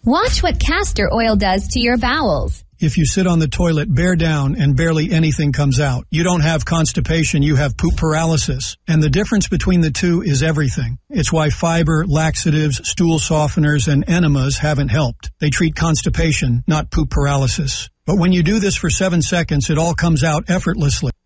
Watch what castor oil does to your bowels. If you sit on the toilet, bear down, and barely anything comes out. You don't have constipation, you have poop paralysis. And the difference between the two is everything. It's why fiber, laxatives, stool softeners, and enemas haven't helped. They treat constipation, not poop paralysis. But when you do this for 7 seconds, it all comes out effortlessly.